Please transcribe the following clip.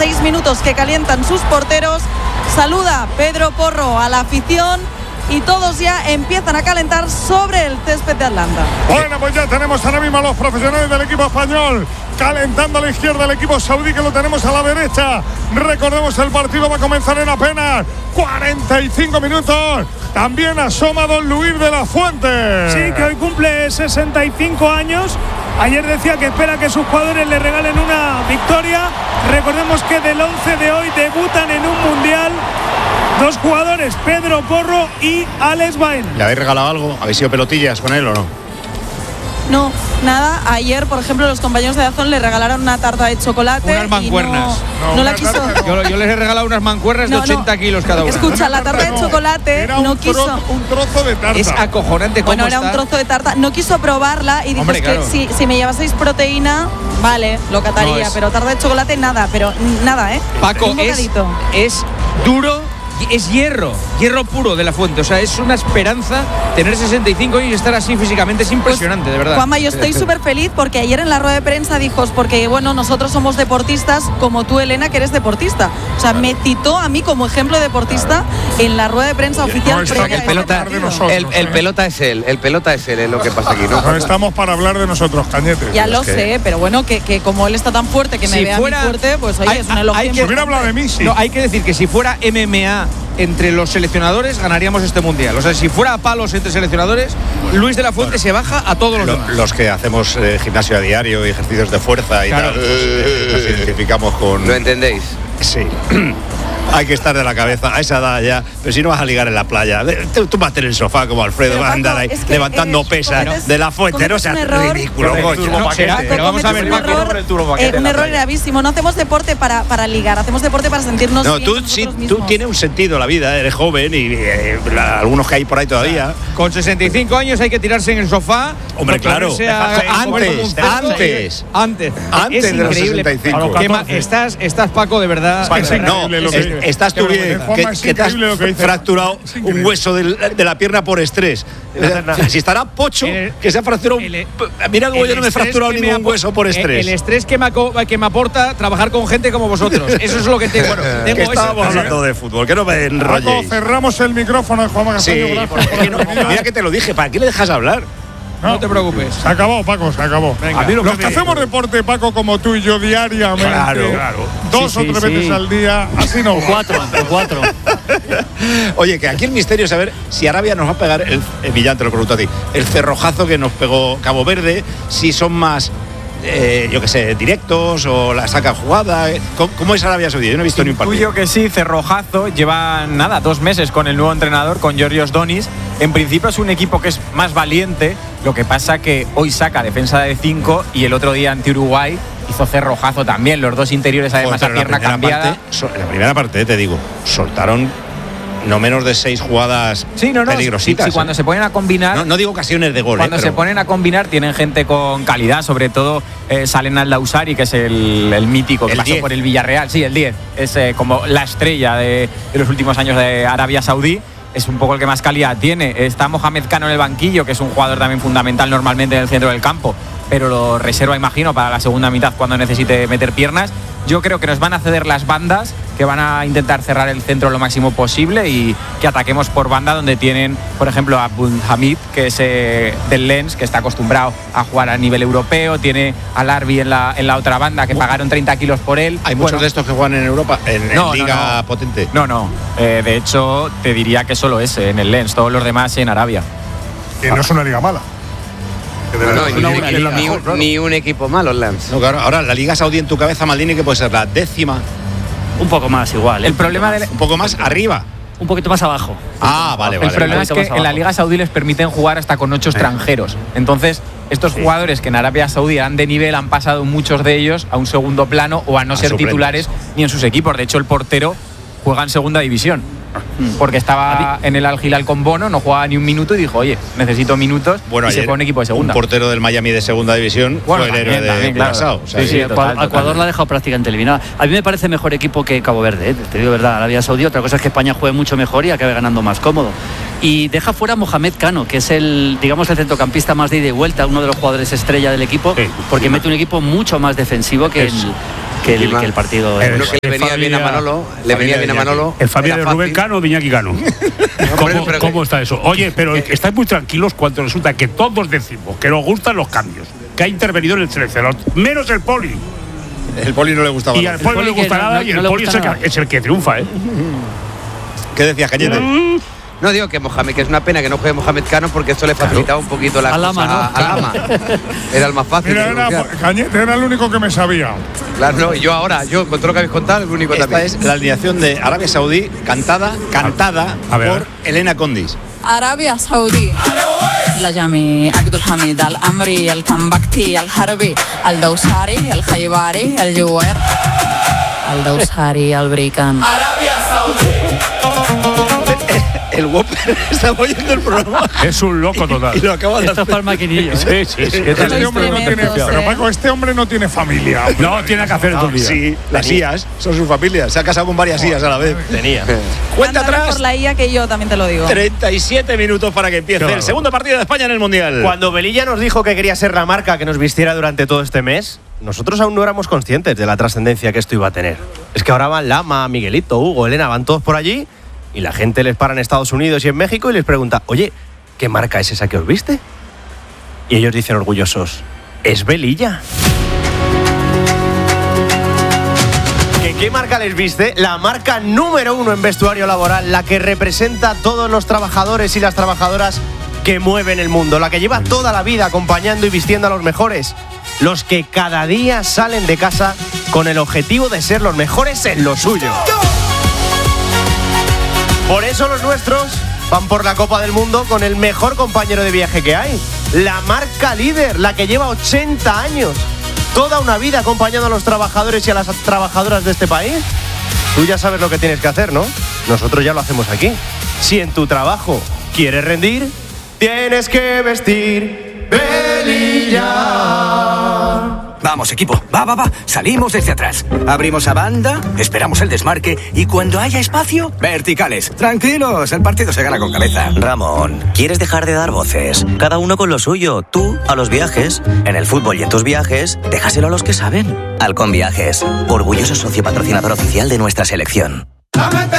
6 minutos que calientan sus porteros. Saluda Pedro Porro a la afición y todos ya empiezan a calentar sobre el césped de Atlanta. Bueno, pues ya tenemos ahora mismo a los profesionales del equipo español calentando a la izquierda el equipo saudí, que lo tenemos a la derecha. Recordemos, el partido va a comenzar en apenas 45 minutos. También asoma don Luis de la Fuente. Sí, que hoy cumple 65 años. Ayer decía que espera que sus jugadores le regalen una victoria. Recordemos que del 11 de hoy debutan en un mundial 2 jugadores, Pedro Porro y Alex Baena. ¿Le habéis regalado algo? ¿Habéis sido pelotillas con él o no? No, nada. Ayer, por ejemplo, los compañeros de Dazón le regalaron una tarta de chocolate. Unas mancuernas. No la quiso. Yo les he regalado unas mancuernas de 80 kilos cada una. Escucha, la tarta de chocolate no quiso. Un trozo de tarta. Es acojonante cómo Bueno, era un trozo de tarta. No quiso probarla y dijo: Hombre, claro, que si me llevaseis proteína, vale, lo cataría. Pero tarta de chocolate, nada. Pero nada, ¿eh? Paco, es duro. Es hierro puro de la Fuente. O sea, es una esperanza tener 65 años y estar así físicamente. Es impresionante, de verdad. Juanma, yo estoy súper feliz porque ayer en la rueda de prensa dijo, porque bueno, nosotros somos deportistas, como tú, Elena, que eres deportista. O sea, me citó a mí como ejemplo de deportista en la rueda de prensa oficial. El pelota es él, es lo que pasa aquí, ¿no? No estamos para hablar de nosotros, Cañete. Ya lo sé, pero bueno, que como él está tan fuerte, que me vea muy fuerte, pues oye, es un elogio. Si hubiera hablado de mí, sí. No, hay que decir que si fuera MMA entre los seleccionadores, ganaríamos este mundial. O sea, si fuera a palos entre seleccionadores, Luis de la Fuente se baja a todos los demás. Los que hacemos gimnasio a diario y ejercicios de fuerza y tal, nos identificamos con... ¿Lo entendéis? Sí. Hay que estar de la cabeza a esa edad ya, pero si no vas a ligar en la playa, tú vas a tener el sofá como Alfredo, vas a andar ahí levantando pesas de la Fuente, no seas ridículo, coño. Pero vamos a ver, un error gravísimo. No hacemos deporte para ligar, hacemos deporte para sentirnos bien. No, tú tienes un sentido la vida, eres joven y algunos que hay por ahí todavía. Con 65 años hay que tirarse en el sofá. Hombre, claro. Antes de los 65. Estás, Paco, de verdad. No, estás tú bien, que te has fracturado un hueso de la pierna por estrés. Si estará Pocho, que se ha fracturado. Mira cómo yo no me he fracturado ningún hueso por estrés. El estrés que me aporta trabajar con gente como vosotros. Eso es lo que tengo. Que estábamos hablando de fútbol, que no me enrolléis. Cerramos el micrófono de Juanma Castaño. Mira que te lo dije, ¿para qué le dejas hablar? No te preocupes. Se acabó, Paco, se acabó. Venga. Los que hacemos deporte, Paco, como tú y yo, diariamente. Claro. 2 o 3 veces al día, así no. O 4. Oye, que aquí el misterio es saber si Arabia nos va a pegar Millán, te lo pregunto a ti, el cerrojazo que nos pegó Cabo Verde, si son más, yo qué sé, directos o la sacan jugada. ¿Cómo es Arabia Saudí? Yo no he visto ni un partido. Intuyo que sí, cerrojazo. Lleva 2 meses con el nuevo entrenador, con Georgios Donis. En principio es un equipo que es más valiente. Lo que pasa que hoy saca defensa de 5 y el otro día ante Uruguay hizo cerrojazo también. Los dos interiores, además, a pierna cambiada. En la primera parte, te digo, soltaron no menos de 6 jugadas peligrositas. Sí, cuando se ponen a combinar. No digo ocasiones de gol. Cuando se ponen a combinar, tienen gente con calidad, sobre todo Salen Al-Dausari, que es el mítico que pasó por el Villarreal. Sí, el 10. Es como la estrella de los últimos años de Arabia Saudí. Es un poco el que más calidad tiene. Está Mohamed Kano en el banquillo, que es un jugador también fundamental normalmente en el centro del campo, pero lo reserva, imagino, para la segunda mitad cuando necesite meter piernas. Yo creo que nos van a ceder las bandas, que van a intentar cerrar el centro lo máximo posible y que ataquemos por banda, donde tienen, por ejemplo, a Abdulhamid, que es del Lens, que está acostumbrado a jugar a nivel europeo. Tiene a Larbi en la otra banda, que pagaron 30 kilos por él. ¿Hay muchos de estos que juegan en Europa, en Liga potente? No. De hecho, te diría que solo ese, en el Lens. Todos los demás en Arabia. Que no es una liga mala. Ni un equipo malo, Lens. No, claro, ahora la Liga Saudí en tu cabeza, Maldini, que puede ser la 10ª. Un poco más igual. El problema un poco más arriba. Un poquito más abajo. Vale. El problema es que en la Liga Saudí les permiten jugar hasta con 8 extranjeros. Entonces, estos jugadores que en Arabia Saudí eran de nivel, han pasado muchos de ellos a un segundo plano o a no ser titulares ni en sus equipos. De hecho, el portero juega en segunda división, porque estaba en el Al Hilal con Bono, no jugaba ni un minuto y dijo, oye, necesito minutos, y se pone un equipo de segunda. Un portero del Miami de segunda división fue el héroe de Curazao. Ecuador la ha dejado prácticamente eliminada. A mí me parece mejor equipo que Cabo Verde, te digo de verdad, Arabia Saudí. Otra cosa es que España juegue mucho mejor y acabe ganando más cómodo. Y deja fuera a Mohamed Kano, que es el centrocampista más de ida y vuelta, uno de los jugadores estrella del equipo, porque mete un equipo mucho más defensivo que que el partido. Lo que le venía bien a Manolo, El familia de Rubén Cano o de Iñaki Cano. ¿Cómo está eso? Oye, pero estáis muy tranquilos cuando resulta que todos decimos que nos gustan los cambios, que ha intervenido en el seleccionador, menos el Poli. El Poli no le gustaba. Y al Poli no le gusta nada, y el Poli es el que triunfa, ¿eh? ¿Qué decías, Cañete? No, digo que Mohamed, que es una pena que no juegue Mohamed Cano porque esto le facilitaba un poquito la cosa a Lama. Era el más fácil. Mira, Cañete era el único que me sabía. Claro, no, y yo con todo lo que habéis contado, el único Esta también. es la alineación de Arabia Saudí cantada por Elena Condis. Arabia Saudí. Lajami, Abdul Hamid, Al-Amri, Al-Tambakti, Al-Harbi, Al-Dawsari, Al-Khaybari, Al-Juwair, Al-Dawsari, Al-Brikan. Arabia Saudí. El Whopper está oyendo el programa. Es un loco total. Y lo acaba de Esto es para el maquinillo. Sí. Este hombre no tiene, pero Paco, este hombre no tiene familia. No tiene que hacer todo el día. Sí, las IAs son sus familias. Se ha casado con varias IAs a la vez. Tenía. Cuenta Ándale atrás. por la IA que yo también te lo digo. 37 minutos para que empiece el segundo partido de España en el Mundial. Cuando Velilla nos dijo que quería ser la marca que nos vistiera durante todo este mes, nosotros aún no éramos conscientes de la trascendencia que esto iba a tener. Es que ahora van Lama, Miguelito, Hugo, Elena, van todos por allí y la gente les para en Estados Unidos y en México y les pregunta, oye, ¿qué marca es esa que os viste? Y ellos dicen orgullosos, es Velilla. ¿Qué marca les viste? La marca número 1 en vestuario laboral, la que representa a todos los trabajadores y las trabajadoras que mueven el mundo, la que lleva toda la vida acompañando y vistiendo a los mejores, los que cada día salen de casa con el objetivo de ser los mejores en lo suyo. Por eso los nuestros van por la Copa del Mundo con el mejor compañero de viaje que hay, la marca líder, la que lleva 80 años, toda una vida acompañando a los trabajadores y a las trabajadoras de este país. Tú ya sabes lo que tienes que hacer, ¿no? Nosotros ya lo hacemos aquí. Si en tu trabajo quieres rendir, tienes que vestir Velilla. Vamos, equipo, va. Salimos desde atrás. Abrimos a banda, esperamos el desmarque y cuando haya espacio, verticales. Tranquilos, el partido se gana con cabeza. Ramón, ¿quieres dejar de dar voces? Cada uno con lo suyo. Tú, a los viajes. En el fútbol y en tus viajes, déjaselo a los que saben. Halcón Viajes, orgulloso socio patrocinador oficial de nuestra selección.